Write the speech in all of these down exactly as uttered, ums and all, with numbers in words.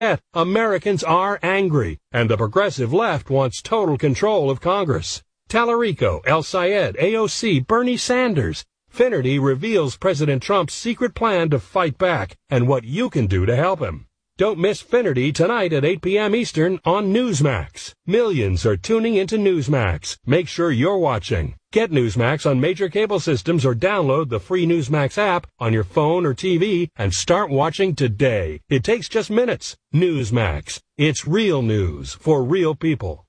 Americans are angry, and the progressive left wants total control of Congress. Tallarico, El Sayed, A O C, Bernie Sanders. Finnerty reveals President Trump's secret plan to fight back and what you can do to help him. Don't miss Finnerty tonight at eight p.m. Eastern on Newsmax. Millions are tuning into Newsmax. Make sure you're watching. Get Newsmax on major cable systems or download the free Newsmax app on your phone or T V and start watching today. It takes just minutes. Newsmax. It's real news for real people.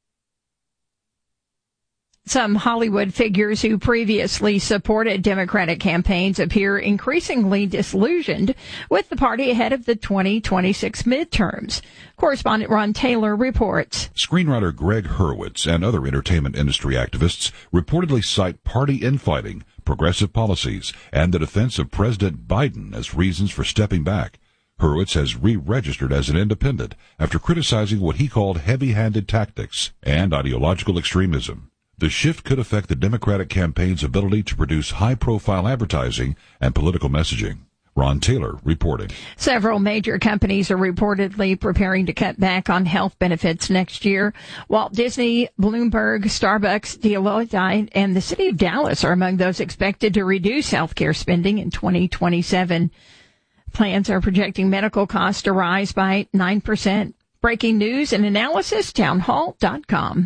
Some Hollywood figures who previously supported Democratic campaigns appear increasingly disillusioned with the party ahead of the twenty twenty-six midterms. Correspondent Ron Taylor reports. Screenwriter Greg Hurwitz and other entertainment industry activists reportedly cite party infighting, progressive policies, and the defense of President Biden as reasons for stepping back. Hurwitz has re-registered as an independent after criticizing what he called heavy-handed tactics and ideological extremism. The shift could affect the Democratic campaign's ability to produce high-profile advertising and political messaging. Ron Taylor reporting. Several major companies are reportedly preparing to cut back on health benefits next year. Walt Disney, Bloomberg, Starbucks, Deloitte, and the city of Dallas are among those expected to reduce health care spending in twenty twenty-seven. Plans are projecting medical costs to rise by nine percent. Breaking news and analysis, townhall dot com.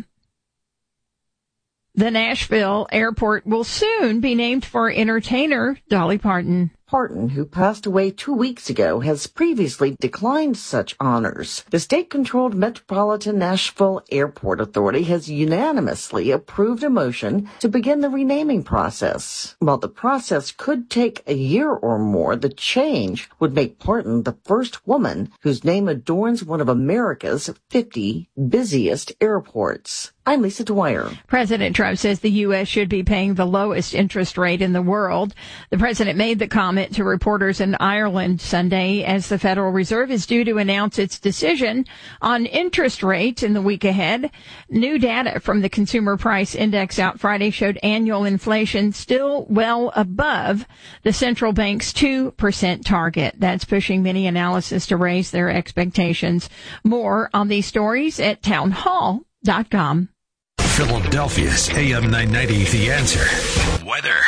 The Nashville airport will soon be named for entertainer Dolly Parton. Parton, who passed away two weeks ago, has previously declined such honors. The state-controlled Metropolitan Nashville Airport Authority has unanimously approved a motion to begin the renaming process. While the process could take a year or more, the change would make Parton the first woman whose name adorns one of America's fifty busiest airports. I'm Lisa Dwyer. President Trump says the U S should be paying the lowest interest rate in the world. The president made the comment to reporters in Ireland Sunday as the Federal Reserve is due to announce its decision on interest rates in the week ahead. New data from the Consumer Price Index out Friday showed annual inflation still well above the central bank's two percent target. That's pushing many analysts to raise their expectations. More on these stories at townhall dot com. Philadelphia's A M nine ninety, The Answer. Weather.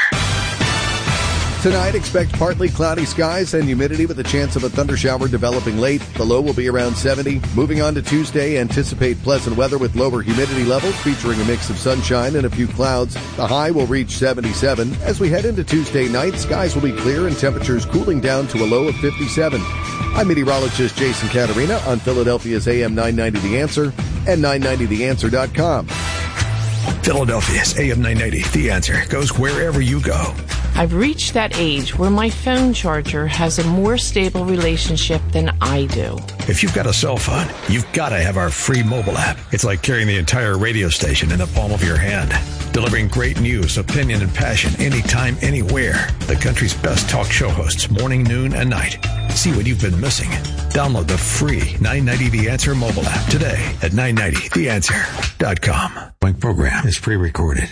Tonight, expect partly cloudy skies and humidity with a chance of a thundershower developing late. The low will be around seventy. Moving on to Tuesday, anticipate pleasant weather with lower humidity levels featuring a mix of sunshine and a few clouds. The high will reach seventy-seven. As we head into Tuesday night, skies will be clear and temperatures cooling down to a low of fifty-seven. I'm meteorologist Jason Caterina on Philadelphia's A M nine ninety The Answer and nine ninety the answer dot com. Philadelphia's A M nine ninety, The Answer, goes wherever you go. I've reached that age where my phone charger has a more stable relationship than I do. If you've got a cell phone, you've got to have our free mobile app. It's like carrying the entire radio station in the palm of your hand. Delivering great news, opinion, and passion anytime, anywhere. The country's best talk show hosts, morning, noon, and night. See what you've been missing. Download the free nine ninety The Answer mobile app today at nine ninety the answer dot com. My program is pre-recorded.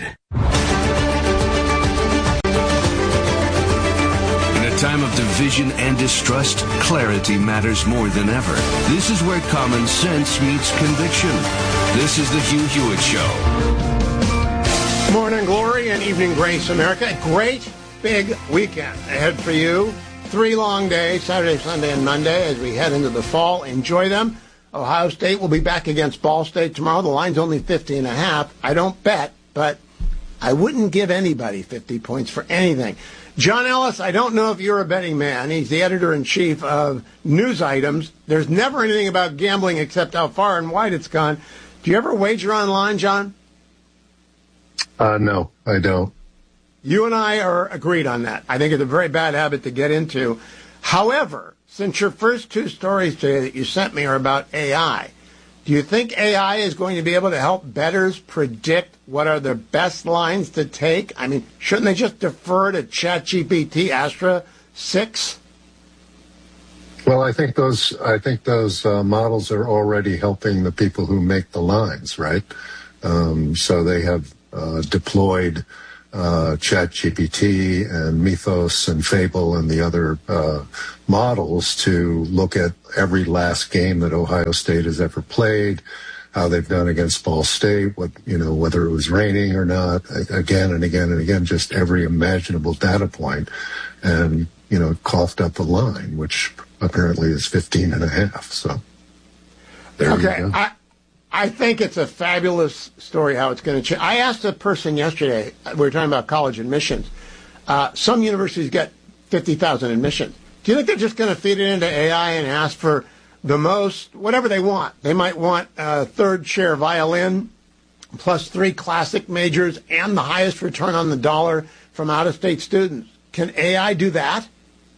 Time of division and distrust, clarity matters more than ever. This is where common sense meets conviction. This is the Hugh Hewitt Show. Morning glory and evening grace, America. A great big weekend ahead for you. Three long days, Saturday, Sunday, and Monday, as we head into the fall. Enjoy them. Ohio State will be back against Ball State tomorrow. The line's only fifty and a half. I don't bet, but I wouldn't give anybody fifty points for anything. John Ellis, I don't know if you're a betting man. He's the editor-in-chief of News Items. There's never anything about gambling except how far and wide it's gone. Do you ever wager online, John? Uh, no, I don't. You and I are agreed on that. I think it's a very bad habit to get into. However, since your first two stories today that you sent me are about A I, do you think A I is going to be able to help bettors predict what are the best lines to take? I mean, shouldn't they just defer to ChatGPT Astra six? Well, I think those I think those uh, models are already helping the people who make the lines, right? Um, so they have uh, deployed uh, ChatGPT and Mythos and Fable and the other uh, models to look at every last game that Ohio State has ever played, how they've done against Ball State, what, you know, whether it was raining or not, again and again and again, just every imaginable data point, and, you know, coughed up a line, which apparently is fifteen and a half. So there okay, you go. I, I think it's a fabulous story how it's going to change. I asked a person yesterday, we were talking about college admissions. Uh, some universities get fifty thousand admissions. Do you think they're just going to feed it into A I and ask for the most, whatever they want? They might want a third chair violin plus three classic majors and the highest return on the dollar from out-of-state students. Can A I do that?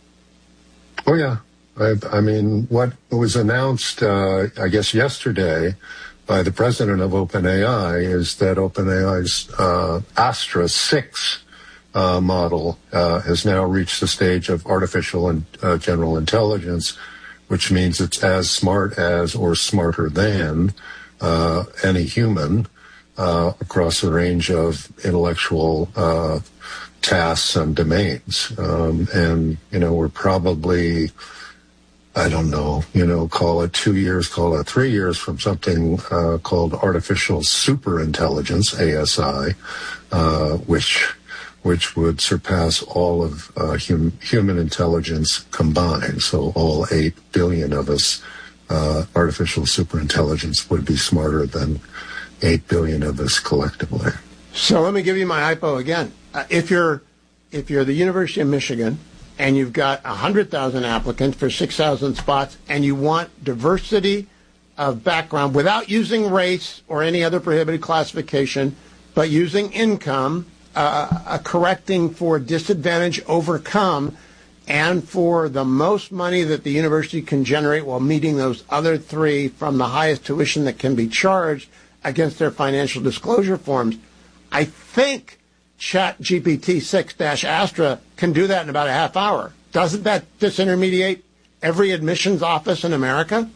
Oh, yeah. I, I mean, what was announced, uh, I guess, yesterday by the president of OpenAI is that OpenAI's uh, Astra six uh, model uh, has now reached the stage of artificial and uh, general intelligence, which means it's as smart as or smarter than uh, any human uh, across a range of intellectual uh, tasks and domains. Um, and, you know, we're probably, I don't know, you know, call it two years, call it three years from something uh, called artificial superintelligence, A S I, uh, which which would surpass all of uh, hum, human intelligence combined. So all eight billion of us, uh, artificial superintelligence would be smarter than eight billion of us collectively. So let me give you my hypo again. Uh, if you're if you're the University of Michigan and you've got one hundred thousand applicants for six thousand spots and you want diversity of background without using race or any other prohibited classification, but using income, uh, uh, correcting for disadvantage overcome, and for the most money that the university can generate while meeting those other three from the highest tuition that can be charged against their financial disclosure forms, I think ChatGPT six Astra can do that in about a half hour. Doesn't that disintermediate every admissions office in America?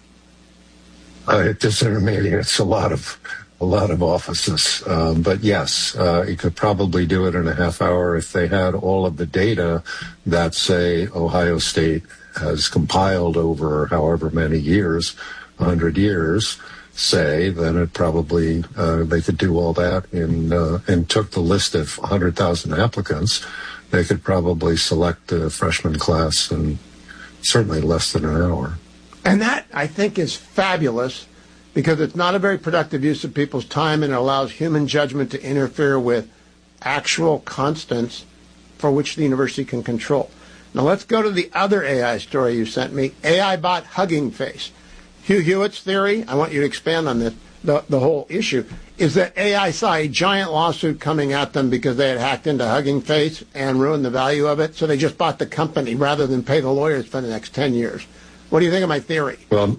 Uh, it disintermediates a lot of a lot of offices, um, but yes, uh, you could probably do it in a half hour if they had all of the data that, say, Ohio State has compiled over however many years, one hundred years. Say, then it probably uh, they could do all that in uh, and took the list of one hundred thousand applicants. They could probably select the freshman class in certainly less than an hour. And that, I think, is fabulous because it's not a very productive use of people's time and it allows human judgment to interfere with actual constants for which the university can control. Now let's go to the other A I story you sent me, A I bot Hugging Face. Hugh Hewitt's theory, I want you to expand on this, the, the whole issue, is that A I saw a giant lawsuit coming at them because they had hacked into Hugging Face and ruined the value of it, so they just bought the company rather than pay the lawyers for the next ten years. What do you think of my theory? Well,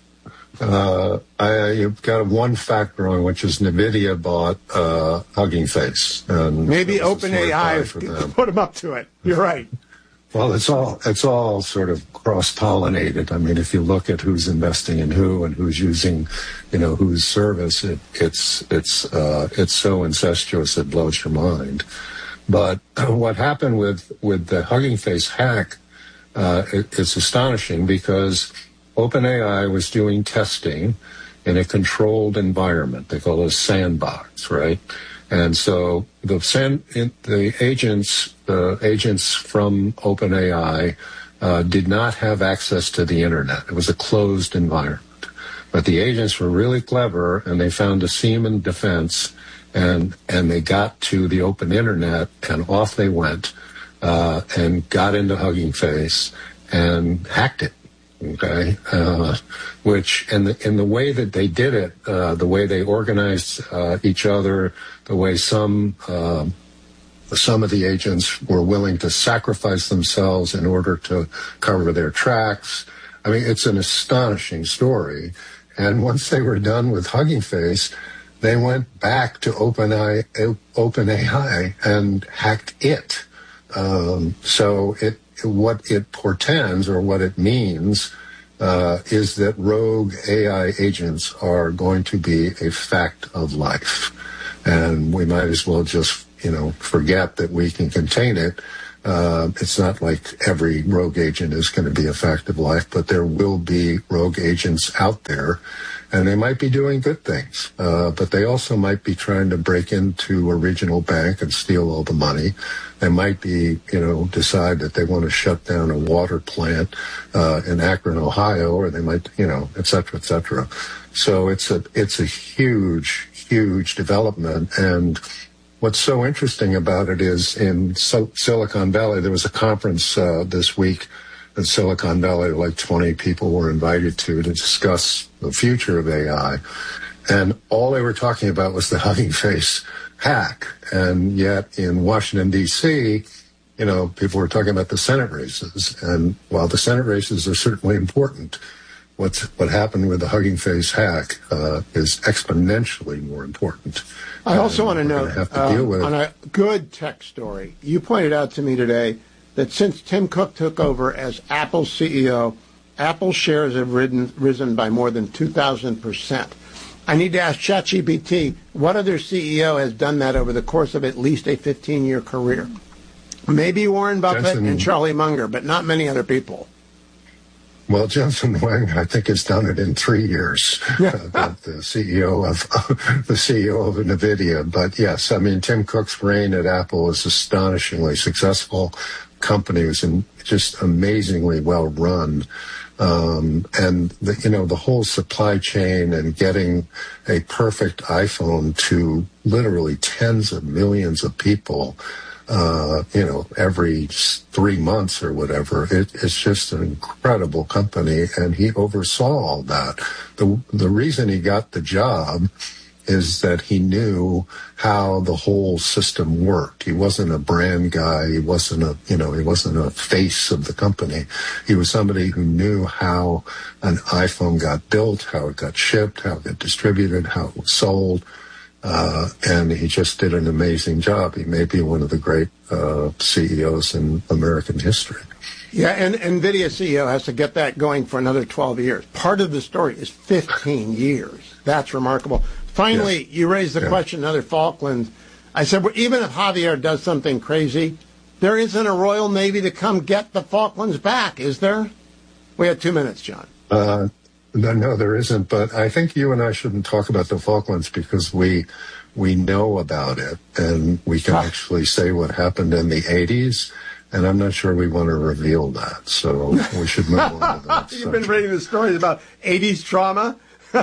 uh, I, you've got one fact wrong, which is NVIDIA bought uh, Hugging Face. And maybe OpenAI put them up to it. You're right. Well, it's all it's all sort of cross-pollinated. I mean, if you look at who's investing in who and who's using, you know, whose service, it, it's it's uh, it's so incestuous it blows your mind. But what happened with with the Hugging Face hack, uh, it, it's astonishing because OpenAI was doing testing in a controlled environment. They call it a sandbox, right? And so the sand, the agents, the agents from OpenAI uh, did not have access to the internet. It was a closed environment. But the agents were really clever, and they found a seam in defense, and and they got to the open internet, and off they went, uh, and got into Hugging Face and hacked it. Okay, uh, which and the in the way that they did it, uh, the way they organized uh, each other, the way some uh, some of the agents were willing to sacrifice themselves in order to cover their tracks. I mean, it's an astonishing story. And once they were done with Hugging Face, they went back to OpenAI, OpenAI and hacked it. Um, so it. What it portends or what it means uh, is that rogue A I agents are going to be a fact of life. And we might as well just, you know, forget that we can contain it. Uh, it's not like every rogue agent is going to be a fact of life, but there will be rogue agents out there, and they might be doing good things. Uh, but they also might be trying to break into a regional bank and steal all the money. They might be, you know, decide that they want to shut down a water plant uh, in Akron, Ohio, or they might, you know, et cetera, et cetera. So it's a it's a huge, huge development. And what's so interesting about it is in so- Silicon Valley, there was a conference uh, this week in Silicon Valley, like twenty people were invited to to discuss the future of A I. And all they were talking about was the Hugging Face hack. And yet in Washington, D C, you know, people were talking about the Senate races. And while the Senate races are certainly important, what's, what happened with the Hugging Face hack uh, is exponentially more important. I also and want to note, have to um, deal with on it. a good tech story, you pointed out to me today that since Tim Cook took over as Apple's C E O, Apple shares have ridden, risen by more than two thousand percent. I need to ask ChatGPT, what other C E O has done that over the course of at least a fifteen-year career? Maybe Warren Buffett Jensen, and Charlie Munger, but not many other people. Well, Jensen Huang, I think, has done it in three years. Yeah. uh, the, the C E O of the C E O of NVIDIA. But yes, I mean, Tim Cook's reign at Apple is astonishingly successful. Company was in, just amazingly well run. Um, and the, you know, the whole supply chain and getting a perfect iPhone to literally tens of millions of people, uh, you know, every three months or whatever. It, it's just an incredible company, and he oversaw all that. The, the reason he got the job is that he knew how the whole system worked. He wasn't a brand guy. He wasn't a, you know, he wasn't a face of the company. He was somebody who knew how an iPhone got built, how it got shipped, how it got distributed, how it was sold. Uh, and he just did an amazing job. He may be one of the great uh, C E Os in American history. Yeah, and NVIDIA C E O has to get that going for another twelve years. Part of the story is fifteen years. That's remarkable. Finally, yes. You raised the yeah. question, another Falklands. I said, well, even if Javier does something crazy, there isn't a Royal Navy to come get the Falklands back, is there? We had two minutes, John. Uh, no, no, there isn't. But I think you and I shouldn't talk about the Falklands because we we know about it, and we can ah. actually say what happened in the eighties. And I'm not sure we want to reveal that, so we should move on to that. You've been reading the stories about eighties trauma?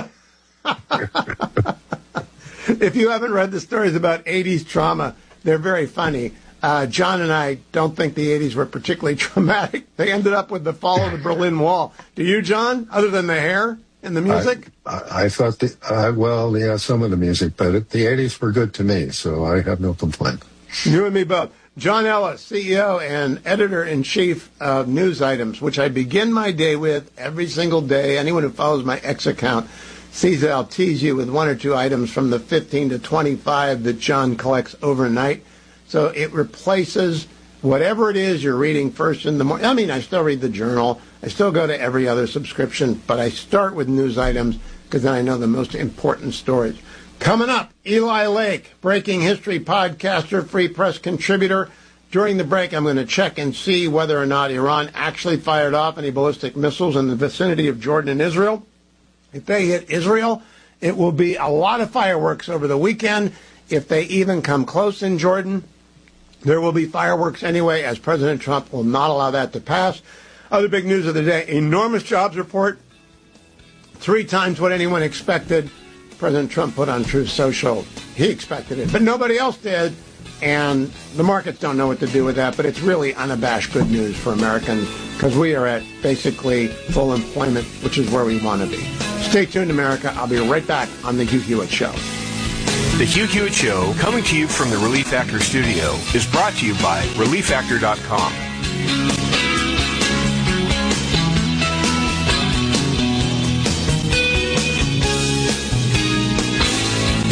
If you haven't read the stories about eighties trauma, they're very funny. Uh, John and I don't think the eighties were particularly traumatic. They ended up with the fall of the Berlin Wall. Do you, John, other than the hair and the music? I, I, I thought, the, uh, well, yeah, some of the music, but it, the eighties were good to me, so I have no complaint. You and me both. John Ellis, C E O and editor-in-chief of News Items, which I begin my day with every single day. Anyone who follows my X account sees that I'll tease you with one or two items from the fifteen to twenty-five that John collects overnight. So it replaces whatever it is you're reading first in the morning. I mean, I still read the Journal. I still go to every other subscription, but I start with News Items because then I know the most important stories. Coming up, Eli Lake, breaking history podcaster, Free Press contributor. During the break, I'm going to check and see whether or not Iran actually fired off any ballistic missiles in the vicinity of Jordan and Israel. If they hit Israel, it will be a lot of fireworks over the weekend. If they even come close in Jordan, there will be fireworks anyway, as President Trump will not allow that to pass. Other big news of the day, enormous jobs report, three times what anyone expected. President Trump put on Truth Social. He expected it, but nobody else did, and the markets don't know what to do with that, but it's really unabashed good news for Americans because we are at basically full employment, which is where we want to be. Stay tuned, America. I'll be right back on The Hugh Hewitt Show. The Hugh Hewitt Show, coming to you from the Relief Factor studio, is brought to you by relief factor dot com.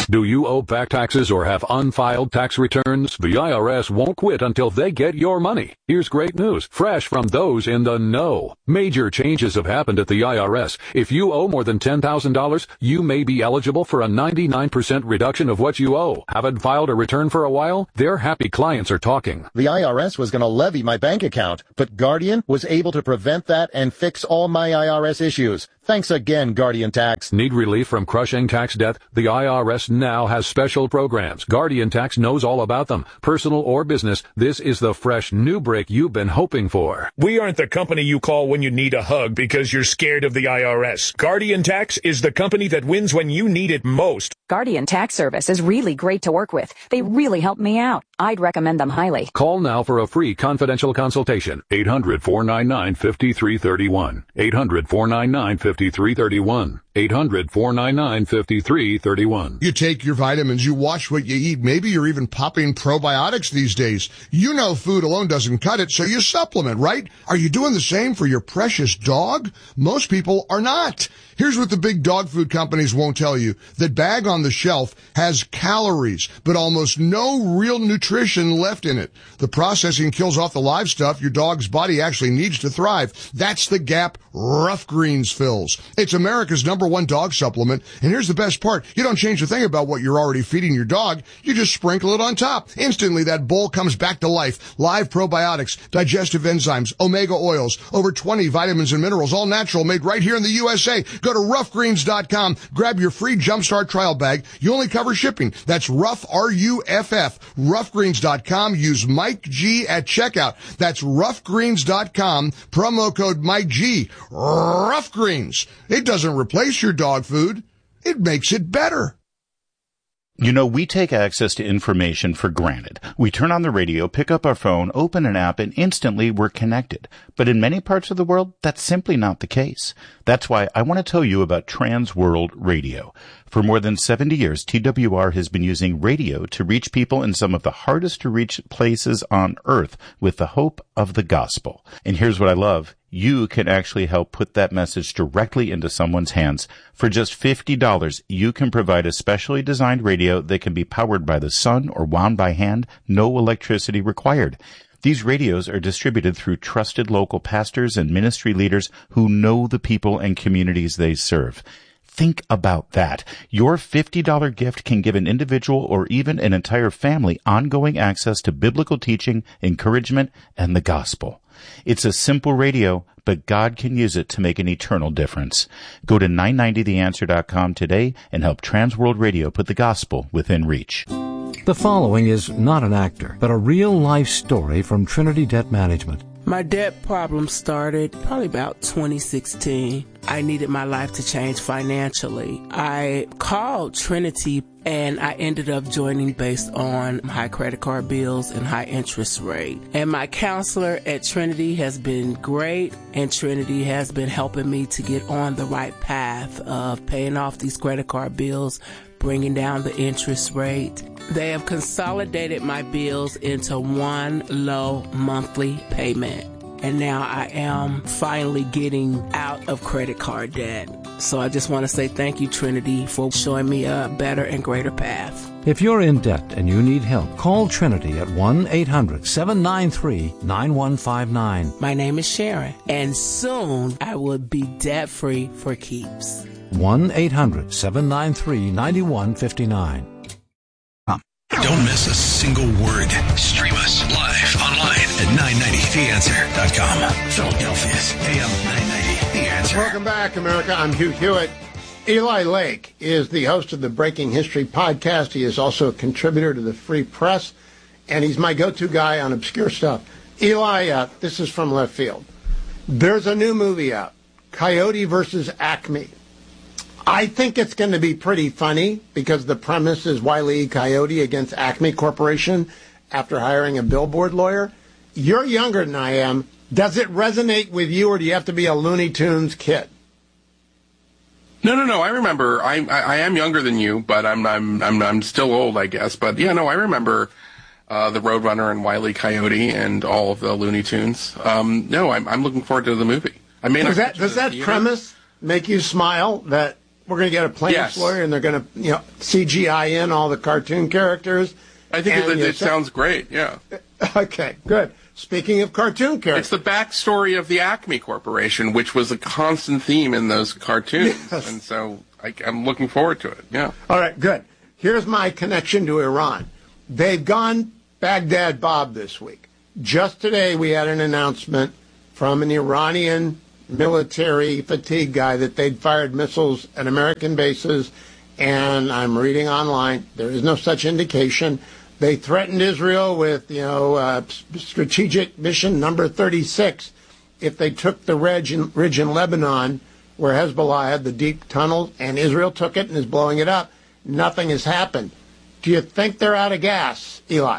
Do you owe back taxes or have unfiled tax returns? The I R S won't quit until they get your money. Here's great news, fresh from those in the know. Major changes have happened at the I R S. If you owe more than ten thousand dollars, you may be eligible for a ninety-nine percent reduction of what you owe. Haven't filed a return for a while? Their happy clients are talking. The I R S was going to levy my bank account, but Guardian was able to prevent that and fix all my I R S issues. Thanks again, Guardian Tax. Need relief from crushing tax debt? The I R S now has special programs. Guardian Tax knows all about them. Personal or business, this is the fresh new break you've been hoping for. We aren't the company you call when you need a hug because you're scared of the I R S. Guardian Tax is the company that wins when you need it most. Guardian Tax Service is really great to work with. They really helped me out. I'd recommend them highly. Call now for a free confidential consultation. eight hundred, four nine nine, five three three one. eight hundred, four nine nine, five three three one. eight hundred, four nine nine, five three three one. You take your vitamins, you watch what you eat. Maybe you're even popping probiotics these days. You know food alone doesn't cut it, so you supplement, right? Are you doing the same for your precious dog? Most people are not. Here's what the big dog food companies won't tell you. That bag on the shelf has calories, but almost no real nutrition left in it. The processing kills off the live stuff your dog's body actually needs to thrive. That's the gap Rough Greens fills. It's America's number one dog supplement, and here's the best part. You don't change a thing about what you're already feeding your dog. You just sprinkle it on top. Instantly, that bowl comes back to life. Live probiotics, digestive enzymes, omega oils, over twenty vitamins and minerals, all natural, made right here in the U S A. Go to rough greens dot com. Grab your free Jumpstart trial bag. You only cover shipping. That's Rough, R U F F. rough greens dot com. Use Mike G at checkout. That's rough greens dot com. Promo code Mike G. Rough Greens. It doesn't replace your dog food. It makes it better. You know, we take access to information for granted. We turn on the radio, pick up our phone, open an app, and instantly we're connected. But in many parts of the world, that's simply not the case. That's why I want to tell you about Trans World Radio. For more than seventy years, T W R has been using radio to reach people in some of the hardest to reach places on earth with the hope of the gospel. And here's what I love. You can actually help put that message directly into someone's hands. For just fifty dollars, you can provide a specially designed radio that can be powered by the sun or wound by hand, no electricity required. These radios are distributed through trusted local pastors and ministry leaders who know the people and communities they serve. Think about that. Your fifty dollars gift can give an individual or even an entire family ongoing access to biblical teaching, encouragement, and the gospel. It's a simple radio, but God can use it to make an eternal difference. Go to nine ninety the answer dot com today and help Trans World Radio put the gospel within reach. The following is not an actor, but a real-life story from Trinity Debt Management. My debt problem started probably about twenty sixteen. I needed my life to change financially. I called Trinity and I ended up joining based on high credit card bills and high interest rate. And my counselor at Trinity has been great, and Trinity has been helping me to get on the right path of paying off these credit card bills, bringing down the interest rate. They have consolidated my bills into one low monthly payment. And now I am finally getting out of credit card debt. So I just want to say thank you, Trinity, for showing me a better and greater path. If you're in debt and you need help, call Trinity at one eight hundred seven nine three nine one five nine. My name is Sharon, and soon I will be debt-free for keeps. one eight hundred seven nine three nine one five nine. Don't miss a single word. Stream us live online at nine ninety the answer dot com. Philadelphia's A M nine ninety The Answer. Welcome back, America. I'm Hugh Hewitt. Eli Lake is the host of the Breaking History podcast. He is also a contributor to the Free Press, and he's my go-to guy on obscure stuff. Eli, uh, this is from left field. There's a new movie out, Coyote versus Acme. I think it's going to be pretty funny because the premise is Wile E. Coyote against Acme Corporation after hiring a billboard lawyer. You're younger than I am. Does it resonate with you, or do you have to be a Looney Tunes kid? No, no, no. I remember. I, I, I am younger than you, but I'm, I'm, I'm, I'm still old, I guess. But yeah, no, I remember uh, the Roadrunner and Wile E. Coyote and all of the Looney Tunes. Um, no, I'm, I'm looking forward to the movie. I may does not that does that premise make you smile? That We're going to get a plaintiff's Yes. lawyer, and they're going to, you know, C G I in all the cartoon characters. I think And it, you it say- sounds great, yeah. Okay, good. Speaking of cartoon characters. It's the backstory of the Acme Corporation, which was a constant theme in those cartoons. Yes. And so I, I'm looking forward to it, yeah. All right, good. Here's my connection to Iran. They've gone Baghdad Bob this week. Just today we had an announcement from an Iranian military fatigue guy that they'd fired missiles at American bases, and I'm reading online, there is no such indication. They threatened Israel with, you know, uh, strategic mission number thirty-six if they took the ridge in, ridge in Lebanon where Hezbollah had the deep tunnels, and Israel took it and is blowing it up. Nothing has happened. Do you think they're out of gas, Eli?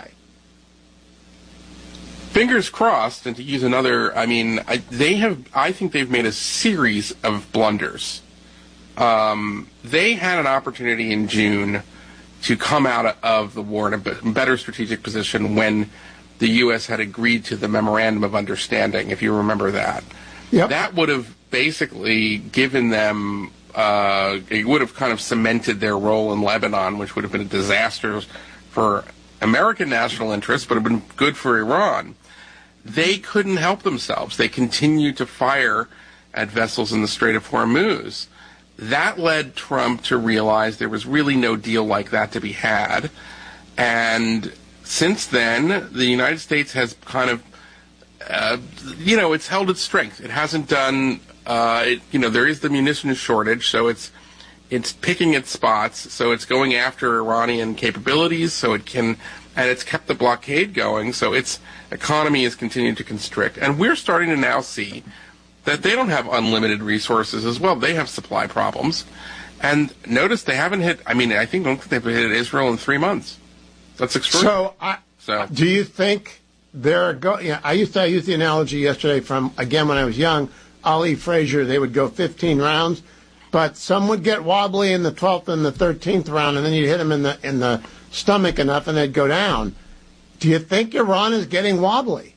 Fingers crossed, and to use another, I mean, I, they have, I think they've made a series of blunders. Um, they had an opportunity in June to come out of the war in a better strategic position when the U S had agreed to the Memorandum of Understanding, if you remember that. Yep. That would have basically given them, uh, it would have kind of cemented their role in Lebanon, which would have been a disaster for American national interests, but have been good for Iran. They couldn't help themselves. They continued to fire at vessels in the Strait of Hormuz. That led Trump to realize there was really no deal like that to be had. And since then, the United States has kind of, uh, you know, it's held its strength. It hasn't done, uh, it, you know, there is the munitions shortage, so it's it's picking its spots. So it's going after Iranian capabilities, so it can, and it's kept the blockade going, so its economy has continued to constrict. And we're starting to now see that they don't have unlimited resources as well. They have supply problems. And notice they haven't hit, I mean, I think, don't think they've hit Israel in three months. That's extraordinary. So, I, So. do you think they're going, yeah, I used to I used the analogy yesterday from, again, when I was young, Ali Frazier, they would go fifteen rounds, but some would get wobbly in the twelfth and the thirteenth round, and then you'd hit them in the, in the stomach enough and they'd go down. Do you think Iran is getting wobbly?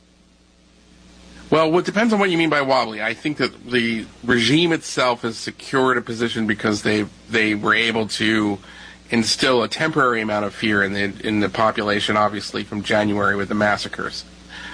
Well, it depends on what you mean by wobbly. I think that the regime itself has secured a position because they they were able to instill a temporary amount of fear in the in the population, obviously from January with the massacres.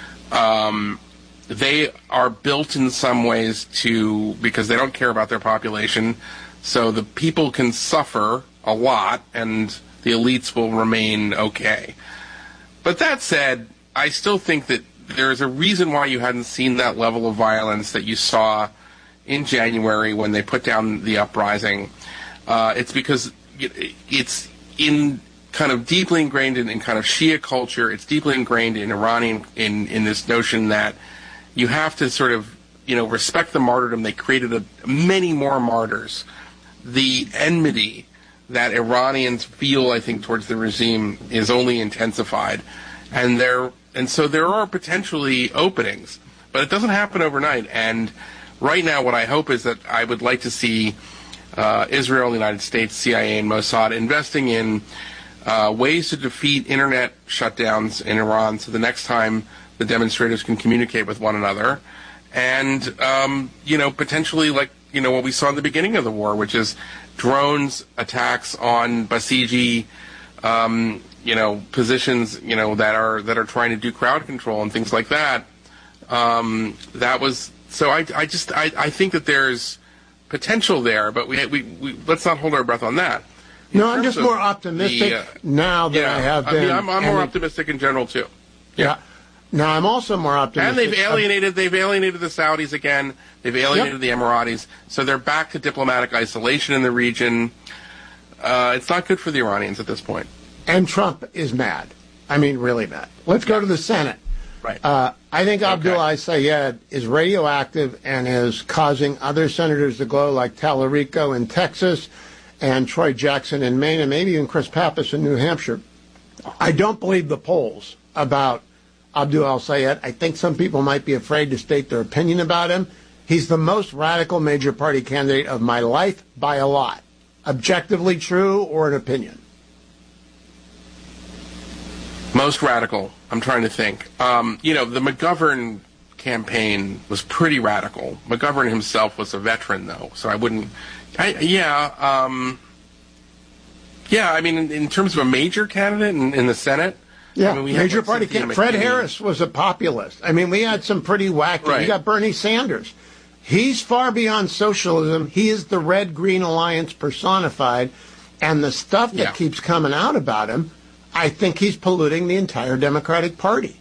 Um, they are built in some ways to because they don't care about their population, so the people can suffer a lot, and the elites will remain okay. But that said, I still think that there's a reason why you hadn't seen that level of violence that you saw in January when they put down the uprising. Uh, it's because it's in kind of deeply ingrained in, in kind of Shia culture. It's deeply ingrained in Iranian in, in this notion that you have to sort of, you know, respect the martyrdom. They created a, many more martyrs. The enmity that Iranians feel, I think, towards the regime is only intensified. And they're And so there are potentially openings, but it doesn't happen overnight. And right now what I hope is that I would like to see uh, Israel, the United States, C I A, and Mossad investing in uh, ways to defeat internet shutdowns in Iran so the next time the demonstrators can communicate with one another. And, um, you know, potentially like, you know, what we saw in the beginning of the war, which is drones attacks on Basiji, um, you know, positions, you know, that are that are trying to do crowd control and things like that. Um, that was so. I, I just I, I think that there's potential there, but we, we we let's not hold our breath on that. In No, I'm just more optimistic the, uh, now than yeah, I have I been. mean, I'm, I'm more And- optimistic in general too. Yeah. Now I'm also more optimistic. And they've alienated they've alienated the Saudis again. They've alienated the Emiratis, so they're back to diplomatic isolation in the region. Uh, it's not good for the Iranians at this point. And Trump is mad. I mean, really mad. Let's go to the Senate. Right. Uh, I think Abdullah Sayed is radioactive and is causing other senators to glow, like Tallarico in Texas and Troy Jackson in Maine, and maybe even Chris Pappas in New Hampshire. I don't believe the polls about Abdul al-Sayed. I think some people might be afraid to state their opinion about him. He's the most radical major party candidate of my life by a lot. Objectively true or an opinion? Most radical. I'm trying to think. Um, you know, the McGovern campaign was pretty radical. McGovern himself was a veteran, though, so I wouldn't I, yeah, um, yeah. I mean, in, in terms of a major candidate in, in the Senate, yeah, I mean, we major have, like, party candidate. Fred Harris was a populist. I mean, we had some pretty wacky. Right. We got Bernie Sanders. He's far beyond socialism. He is the Red-Green Alliance personified, and the stuff that yeah. keeps coming out about him, I think he's polluting the entire Democratic Party.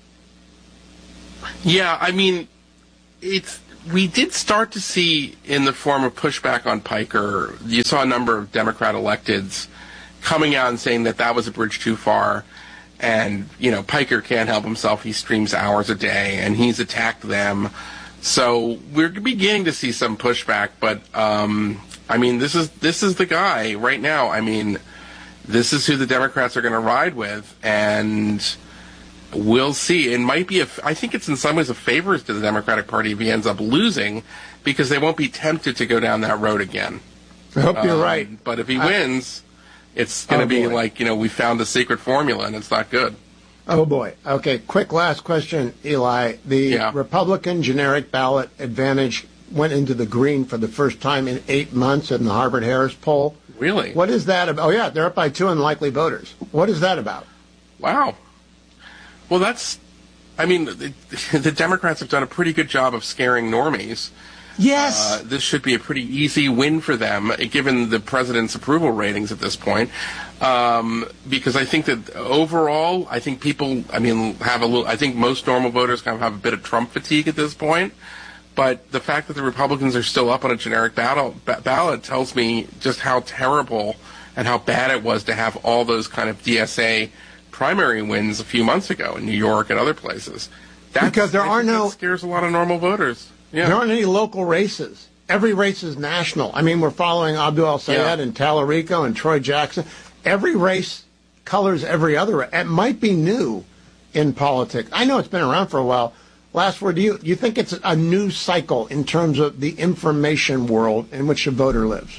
Yeah, I mean, it's we did start to see in the form of pushback on Piker. You saw a number of Democrat electeds coming out and saying that that was a bridge too far, and you know Piker can't help himself. He streams hours a day, and he's attacked them. So we're beginning to see some pushback, but um, I mean, this is this is the guy right now. I mean, this is who the Democrats are going to ride with, and we'll see. It might be a, I think it's in some ways a favor to the Democratic Party if he ends up losing, because they won't be tempted to go down that road again. I hope um, you're right. But if he I, wins, it's going to oh be boy. like, you know, we found the secret formula, and it's not good. Oh, boy. Okay, quick last question, Eli. The Yeah. Republican generic ballot advantage went into the green for the first time in eight months in the Harvard-Harris poll. Really? What is that about? Oh, yeah, they're up by two unlikely voters. What is that about? Wow. Well, that's, I mean, the, the Democrats have done a pretty good job of scaring normies. Yes. Uh, this should be a pretty easy win for them, given the president's approval ratings at this point. Um, because I think that overall, I think people, I mean, have a little, I think most normal voters kind of have a bit of Trump fatigue at this point. But the fact that the Republicans are still up on a generic ballot, ballot tells me just how terrible and how bad it was to have all those kind of D S A primary wins a few months ago in New York and other places. That's, because there I are think no... that scares a lot of normal voters. Yeah. There aren't any local races. Every race is national. I mean, we're following Abdul El-Sayed Yeah. and Tallarico and Troy Jackson. Every race colors every other. It might be new in politics. I know it's been around for a while. Last word, do you, you think it's a new cycle in terms of the information world in which a voter lives?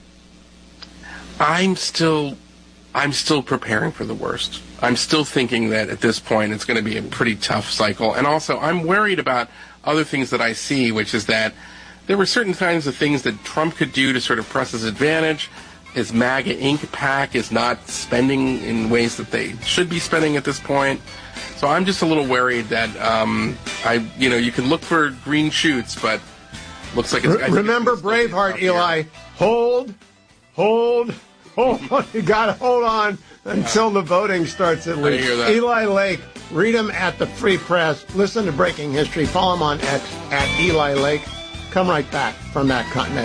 I'm still, I'm still preparing for the worst. I'm still thinking that at this point it's going to be a pretty tough cycle. And also, I'm worried about other things that I see, which is that there were certain kinds of things that Trump could do to sort of press his advantage. His MAGA Incorporated PAC is not spending in ways that they should be spending at this point. So I'm just a little worried that, um, I, you know, you can look for green shoots, but looks like it's... Re- remember it's Braveheart, Eli. Hold, hold, hold on. You got to hold on until the voting starts at least. I hear that. Eli Lake. Read him at the Free Press. Listen to Breaking History. Follow him on X at Eli Lake. Come right back from that continent.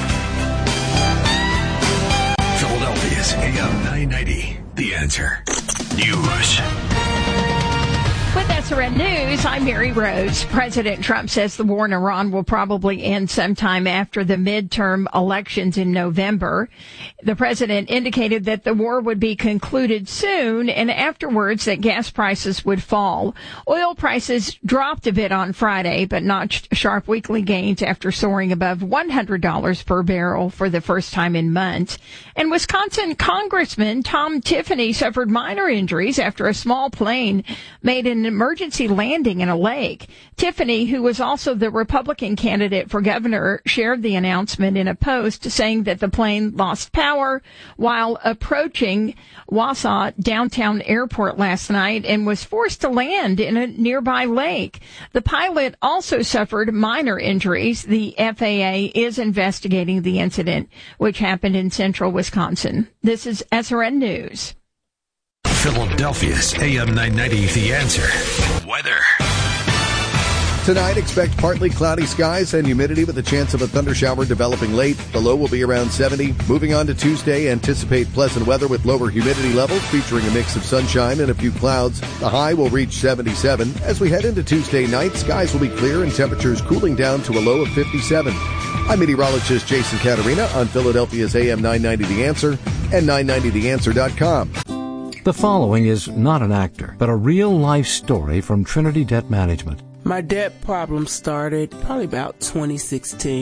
Philadelphia's A M nine ninety. The Answer. News. With S R N News, I'm Mary Rose. President Trump says the war in Iran will probably end sometime after the midterm elections in November. The president indicated that the war would be concluded soon, and afterwards that gas prices would fall. Oil prices dropped a bit on Friday, but notched sharp weekly gains after soaring above one hundred dollars per barrel for the first time in months. And Wisconsin Congressman Tom Tiffany suffered minor injuries after a small plane made an emergency landing in a lake. Tiffany, who was also the Republican candidate for governor, shared the announcement in a post saying that the plane lost power while approaching Wausau downtown airport last night and was forced to land in a nearby lake. The pilot also suffered minor injuries. The F A A is investigating the incident, which happened in central Wisconsin. This is S R N News. Philadelphia's A M nine ninety, The Answer. Weather. Tonight, expect partly cloudy skies and humidity with a chance of a thundershower developing late. The low will be around seventy. Moving on to Tuesday, anticipate pleasant weather with lower humidity levels featuring a mix of sunshine and a few clouds. The high will reach seventy-seven. As we head into Tuesday night, skies will be clear and temperatures cooling down to a low of fifty-seven. I'm meteorologist Jason Caterina on Philadelphia's A M nine ninety The Answer and nine ninety the answer dot com. The following is not an actor, but a real-life story from Trinity Debt Management. My debt problem started probably about twenty sixteen.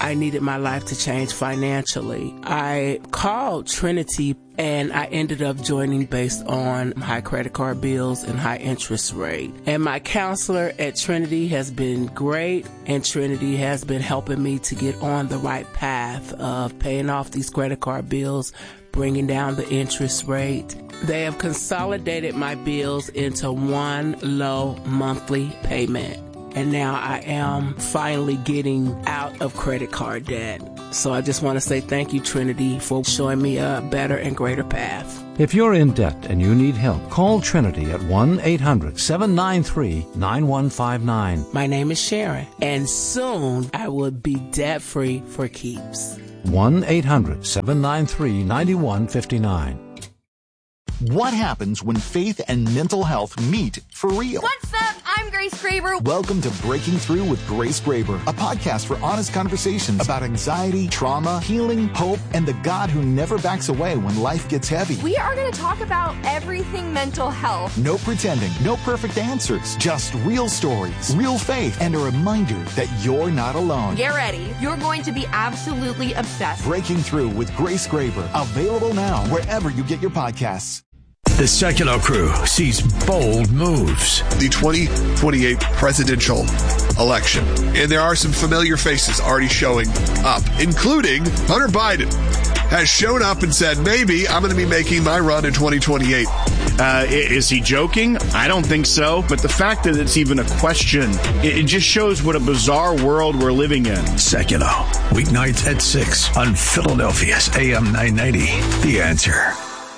I needed my life to change financially. I called Trinity and I ended up joining based on high credit card bills and high interest rate. And my counselor at Trinity has been great, and Trinity has been helping me to get on the right path of paying off these credit card bills, bringing down the interest rate. They have consolidated my bills into one low monthly payment. And now I am finally getting out of credit card debt. So I just want to say thank you, Trinity, for showing me a better and greater path. If you're in debt and you need help, call Trinity at one eight hundred seven nine three nine one five nine. My name is Sharon, and soon I will be debt-free for keeps. one eight hundred seven nine three nine one five nine. What happens when faith and mental health meet for real? What's up? I'm Grace Graber. Welcome to Breaking Through with Grace Graber, a podcast for honest conversations about anxiety, trauma, healing, hope, and the God who never backs away when life gets heavy. We are going to talk about everything mental health. No pretending, no perfect answers, just real stories, real faith, and a reminder that you're not alone. Get ready. You're going to be absolutely obsessed. Breaking Through with Grace Graber, available now wherever you get your podcasts. The Secular Crew sees bold moves. The twenty twenty-eight presidential election. And there are some familiar faces already showing up, including Hunter Biden has shown up and said, maybe I'm going to be making my run in twenty twenty-eight. Uh, is he joking? I don't think so. But the fact that it's even a question, it, it just shows what a bizarre world we're living in. Secular, weeknights at six on Philadelphia's A M nine ninety. The Answer.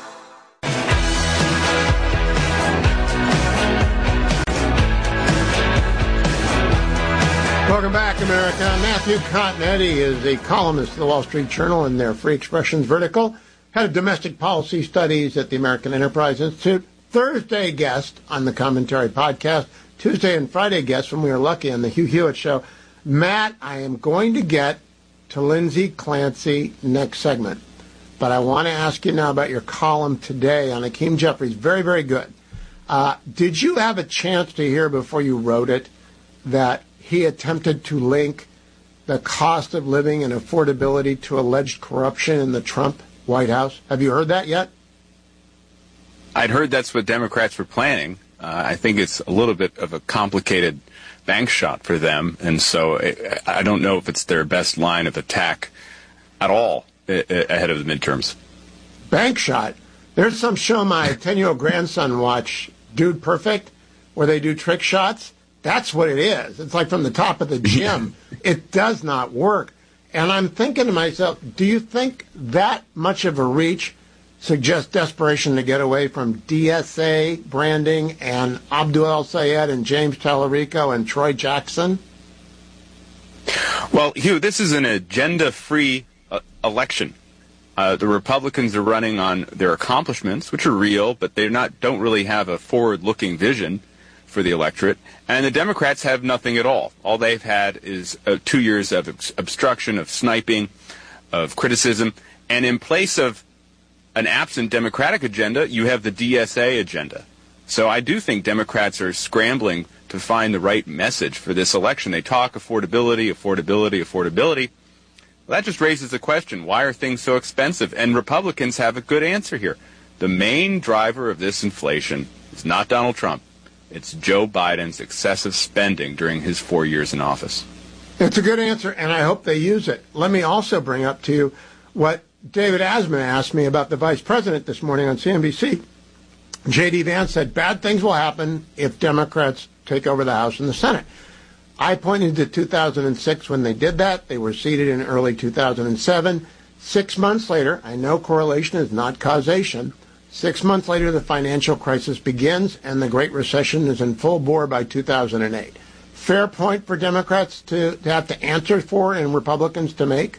Welcome back, America. Matthew Continetti is a columnist at the Wall Street Journal in their Free Expressions vertical, head of domestic policy studies at the American Enterprise Institute, Thursday guest on the Commentary podcast, Tuesday and Friday guest when we were lucky on the Hugh Hewitt Show. Matt, I am going to get to Lindsay Clancy next segment, but I want to ask you now about your column today on Hakeem Jeffries. Very, very good. Uh, did you have a chance to hear before you wrote it that he attempted to link the cost of living and affordability to alleged corruption in the Trump White House? Have you heard that yet? I'd heard that's what Democrats were planning. Uh, I think it's a little bit of a complicated bank shot for them, and so it, I don't know if it's their best line of attack at all ahead of the midterms. Bank shot? There's some show my ten-year-old grandson watch, Dude Perfect, where they do trick shots. That's what it is. It's like from the top of the gym. It does not work. And I'm thinking to myself, do you think that much of a reach suggests desperation to get away from D S A branding and Abdul El-Sayed and James Tallarico and Troy Jackson? Well, Hugh, this is an agenda-free uh, election. Uh, the Republicans are running on their accomplishments, which are real, but they not don't really have a forward-looking vision for the electorate, and the Democrats have nothing at all. All they've had is uh, two years of obs- obstruction, of sniping, of criticism, and in place of an absent Democratic agenda, you have the D S A agenda. So I do think Democrats are scrambling to find the right message for this election. They talk affordability, affordability, affordability. Well, that just raises the question, why are things so expensive? And Republicans have a good answer here. The main driver of this inflation is not Donald Trump. It's Joe Biden's excessive spending during his four years in office. It's a good answer, and I hope they use it. Let me also bring up to you what David Asman asked me about the vice president this morning on C N B C. J D. Vance said bad things will happen if Democrats take over the House and the Senate. I pointed to two thousand six when they did that. They were seated in early two thousand seven. Six months later, I know correlation is not causation. Six months later, the financial crisis begins, and the Great Recession is in full bore by two thousand eight. Fair point for Democrats to, to have to answer for and Republicans to make?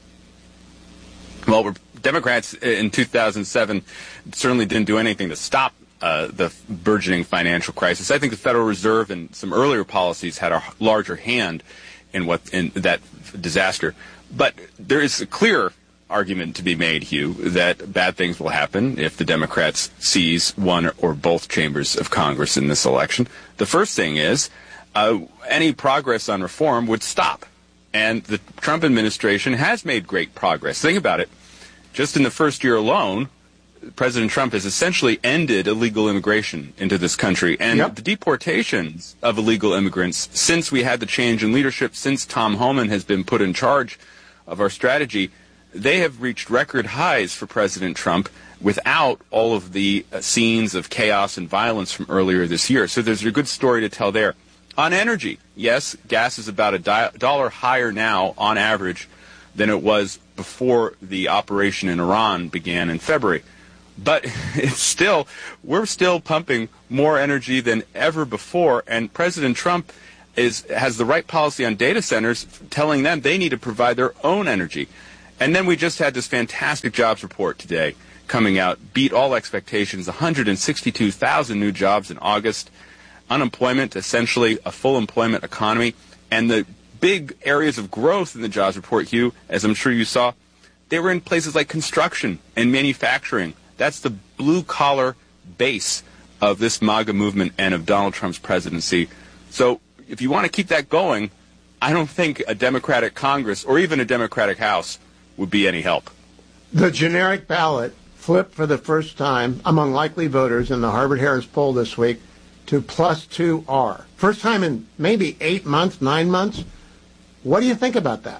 Well, Democrats in two thousand seven certainly didn't do anything to stop uh, the burgeoning financial crisis. I think the Federal Reserve and some earlier policies had a larger hand in what in that disaster. But there is a clear argument to be made, Hugh, that bad things will happen if the Democrats seize one or both chambers of Congress in this election. The first thing is uh, any progress on reform would stop. And the Trump administration has made great progress. Think about it. Just in the first year alone, President Trump has essentially ended illegal immigration into this country. And yep. the deportations of illegal immigrants, since we had the change in leadership, since Tom Homan has been put in charge of our strategy, they have reached record highs for President Trump without all of the uh, scenes of chaos and violence from earlier this year. So there's a good story to tell there. On energy, yes, gas is about a di- dollar higher now on average than it was before the operation in Iran began in February. But it's still, we're still pumping more energy than ever before, and President Trump is has the right policy on data centers, telling them they need to provide their own energy. And then we just had this fantastic jobs report today coming out, beat all expectations, one hundred sixty-two thousand new jobs in August. Unemployment, essentially a full employment economy. And the big areas of growth in the jobs report, Hugh, as I'm sure you saw, they were in places like construction and manufacturing. That's the blue-collar base of this MAGA movement and of Donald Trump's presidency. So if you want to keep that going, I don't think a Democratic Congress or even a Democratic House would be any help. The generic ballot flipped for the first time among likely voters in the Harvard-Harris poll this week to plus two R. First time in maybe eight months, nine months. What do you think about that?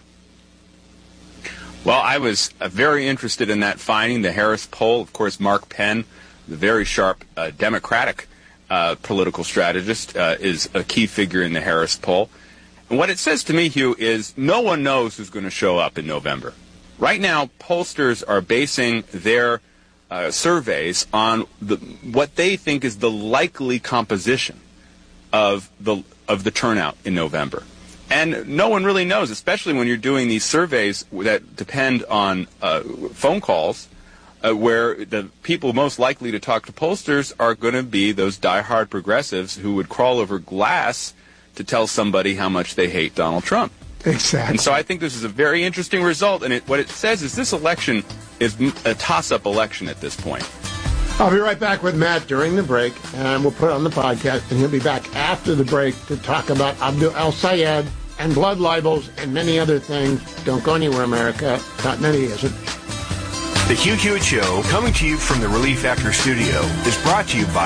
Well, I was uh, very interested in that finding, the Harris poll. Of course, Mark Penn, the very sharp uh, Democratic uh, political strategist, uh, is a key figure in the Harris poll. And what it says to me, Hugh, is no one knows who's going to show up in November. Right now, pollsters are basing their uh, surveys on the, what they think is the likely composition of the of the turnout in November. And no one really knows, especially when you're doing these surveys that depend on uh, phone calls, uh, where the people most likely to talk to pollsters are going to be those diehard progressives who would crawl over glass to tell somebody how much they hate Donald Trump. Exactly. And so I think this is a very interesting result, and it, what it says is this election is a toss-up election at this point. I'll be right back with Matt during the break, and we'll put it on the podcast, and he'll be back after the break to talk about Abdul El-Sayed and blood libels and many other things. Don't go anywhere, America. Not many, is it? The Hugh Hewitt Show, coming to you from the Relief Factor studio, is brought to you by